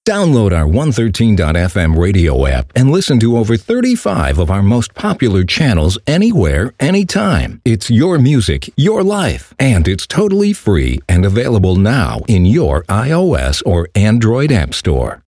Download our 113.fm radio app and listen to over 35 of our most popular channels anywhere, anytime. It's your music, your life, and it's totally free and available now in your iOS or Android app store.